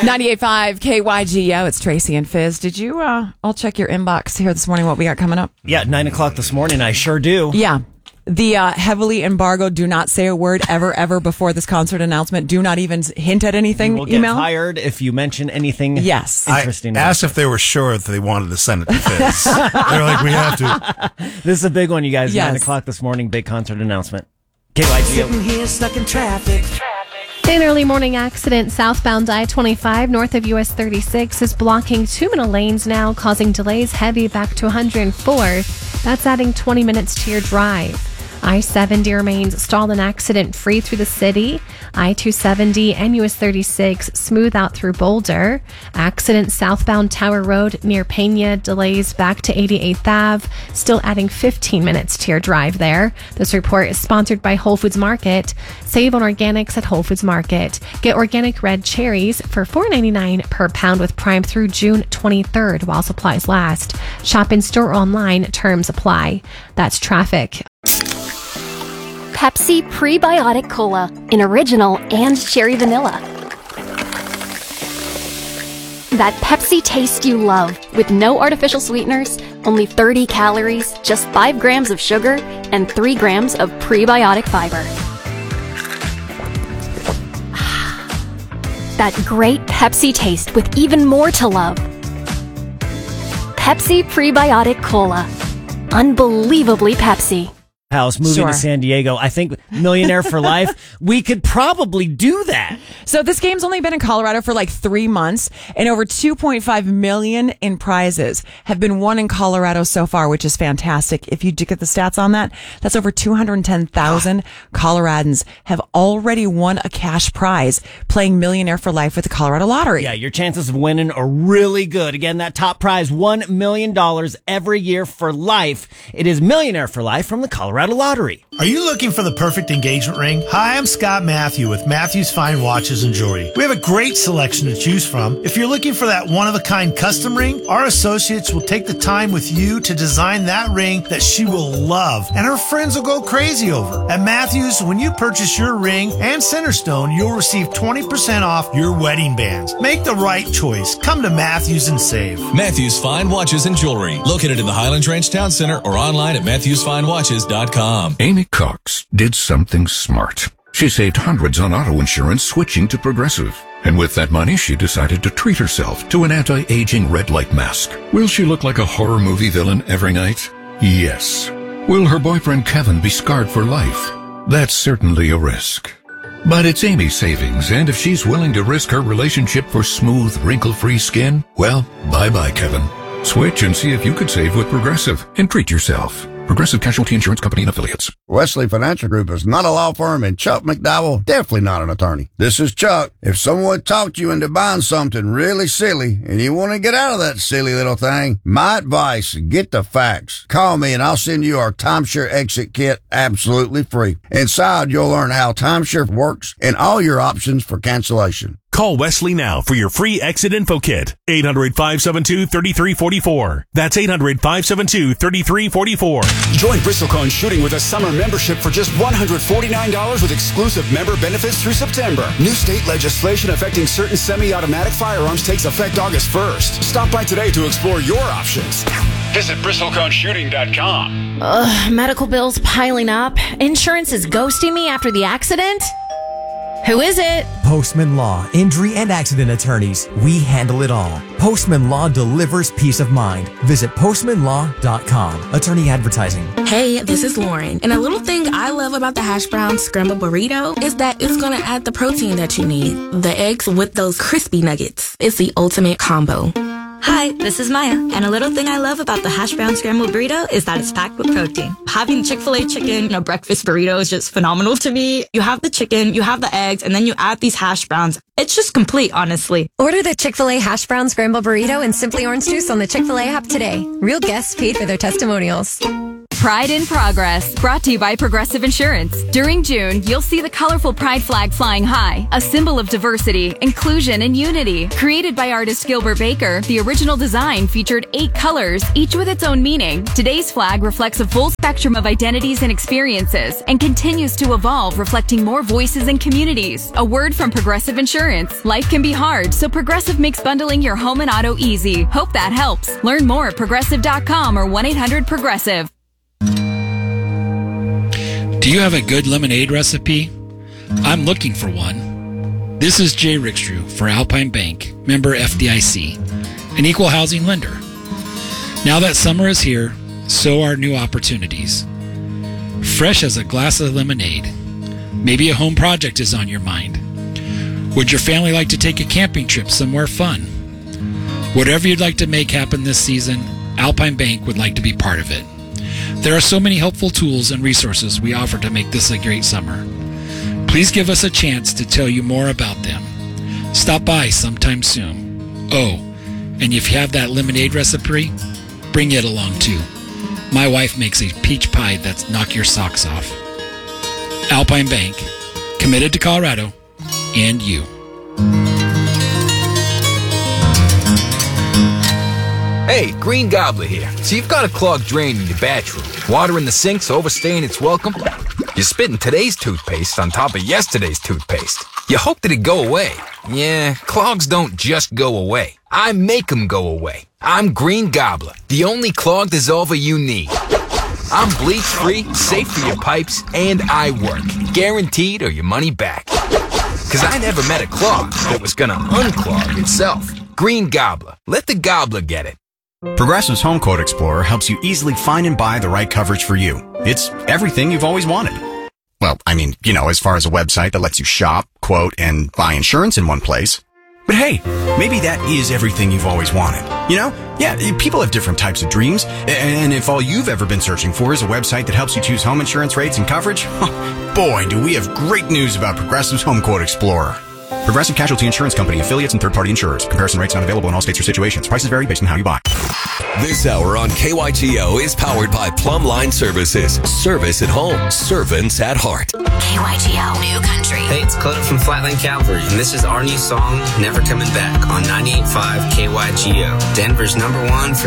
98.5 KYGO. It's Tracy and Fizz. Did you all check your inbox here this morning? What we got coming up? Yeah, 9 o'clock this morning. I sure do. Yeah. The heavily embargoed, do not say a word ever before this concert announcement. Do not even hint at anything. We'll get fired if you mention anything interesting. I asked if they were sure that they wanted to send it to Fizz. They're like, we have to. This is a big one, you guys. Yes. 9 o'clock this morning, big concert announcement. KYGO. Sitting here stuck in traffic. An early morning accident southbound I-25 north of US 36 is blocking 2 middle lanes now, causing delays heavy back to 104. That's adding 20 minutes to your drive. I-70 remains stalled and accident-free through the city. I-270 and US 36 smooth out through Boulder. Accident southbound Tower Road near Pena, delays back to 88th Ave, still adding 15 minutes to your drive there. This report is sponsored by Whole Foods Market. Save on organics at Whole Foods Market. Get organic red cherries for $4.99 per pound with Prime through June 23rd while supplies last. Shop in store or online. Terms apply. That's traffic. Pepsi Prebiotic Cola in original and cherry vanilla. That Pepsi taste you love with no artificial sweeteners, only 30 calories, just 5 grams of sugar, and 3 grams of prebiotic fiber. That great Pepsi taste with even more to love. Pepsi Prebiotic Cola. Unbelievably Pepsi. House moving to San Diego. I think Millionaire for Life. We could probably do that. So this game's only been in Colorado for like 3 months, and over $2.5 million in prizes have been won in Colorado so far, which is fantastic. If you get the stats on that, that's over 210,000 Coloradans have already won a cash prize playing Millionaire for Life with the Colorado Lottery. Yeah, your chances of winning are really good. Again, that top prize, $1 million every year for life. It is Millionaire for Life from the Colorado Lottery. Are you looking for the perfect engagement ring? Hi, I'm Scott Matthew with Matthews Fine Watches and Jewelry. We have a great selection to choose from. If you're looking for that one-of-a-kind custom ring, our associates will take the time with you to design that ring that she will love, and her friends will go crazy over. At Matthews, when you purchase your ring and Centerstone, you'll receive 20% off your wedding bands. Make the right choice. Come to Matthews and save. Matthews Fine Watches and Jewelry, located in the Highlands Ranch Town Center or online at MatthewsFineWatches.com. Amy Cox did something smart. She saved hundreds on auto insurance switching to Progressive. And with that money, she decided to treat herself to an anti-aging red light mask. Will she look like a horror movie villain every night? Yes. Will her boyfriend Kevin be scarred for life? That's certainly a risk. But it's Amy's savings, and if she's willing to risk her relationship for smooth, wrinkle-free skin, well, bye-bye, Kevin. Switch and see if you could save with Progressive and treat yourself. Progressive Casualty Insurance Company and Affiliates. Wesley Financial Group is not a law firm, and Chuck McDowell definitely not an attorney. This is Chuck. If someone talked you into buying something really silly and you want to get out of that silly little thing, my advice, get the facts. Call me and I'll send you our timeshare exit kit absolutely free. Inside, you'll learn how timeshare works and all your options for cancellation. Call Wesley now for your free exit info kit. 800-572-3344. That's 800-572-3344. Join Bristlecone Shooting with a summer membership for just $149 with exclusive member benefits through September. New state legislation affecting certain semi-automatic firearms takes effect August 1st. Stop by today to explore your options. Visit bristleconeshooting.com. Medical bills piling up. Insurance is ghosting me after the accident. Who is it? Postman Law, injury and accident attorneys. We handle it all. Postman Law delivers peace of mind. Visit postmanlaw.com. Attorney advertising. Hey, this is Lauren. And a little thing I love about the hash brown scrambled burrito is that it's going to add the protein that you need. The eggs with those crispy nuggets. It's the ultimate combo. Hi, this is Maya, and a little thing I love about the hash brown scrambled burrito is that it's packed with protein. Having Chick-fil-A chicken in a breakfast burrito is just phenomenal to me. You have the chicken, you have the eggs, and then you add these hash browns. It's just complete, honestly. Order the Chick-fil-A hash brown scrambled burrito and Simply Orange Juice on the Chick-fil-A app today. Real guests paid for their testimonials. Pride in Progress, brought to you by Progressive Insurance. During June, you'll see the colorful pride flag flying high, a symbol of diversity, inclusion, and unity. Created by artist Gilbert Baker, the original design featured 8 colors, each with its own meaning. Today's flag reflects a full spectrum of identities and experiences and continues to evolve, reflecting more voices and communities. A word from Progressive Insurance. Life can be hard, so Progressive makes bundling your home and auto easy. Hope that helps. Learn more at progressive.com or 1-800-PROGRESSIVE. Do you have a good lemonade recipe? I'm looking for one. This is Jay Rickstrew for Alpine Bank, member FDIC, an equal housing lender. Now that summer is here, so are new opportunities. Fresh as a glass of lemonade. Maybe a home project is on your mind. Would your family like to take a camping trip somewhere fun? Whatever you'd like to make happen this season, Alpine Bank would like to be part of it. There are so many helpful tools and resources we offer to make this a great summer. Please give us a chance to tell you more about them. Stop by sometime soon. Oh, and if you have that lemonade recipe, bring it along too. My wife makes a peach pie that's knock your socks off. Alpine Bank, committed to Colorado and you. Hey, Green Gobbler here. So you've got a clogged drain in your bathroom. Water in the sink's overstaying its welcome. You're spitting today's toothpaste on top of yesterday's toothpaste. You hope that it go away. Yeah, clogs don't just go away. I make them go away. I'm Green Gobbler, the only clog dissolver you need. I'm bleach-free, safe for your pipes, and I work. Guaranteed or your money back. Cause I never met a clog that was gonna unclog itself. Green Gobbler. Let the gobbler get it. Progressive's Home Quote Explorer helps you easily find and buy the right coverage for you. It's everything you've always wanted. Well, I mean, as far as a website that lets you shop, quote, and buy insurance in one place. But hey, maybe that is everything you've always wanted. Yeah, people have different types of dreams. And if all you've ever been searching for is a website that helps you choose home insurance rates and coverage, boy, do we have great news about Progressive's Home Quote Explorer. Progressive Casualty Insurance Company, affiliates, and third-party insurers. Comparison rates not available in all states or situations. Prices vary based on how you buy. This hour on KYGO is powered by Plumline Services. Service at home. Servants at heart. KYGO New Country. Hey, it's Cody from Flatland Calvary, and this is our new song, Never Coming Back, on 98.5 KYGO. Denver's #1 for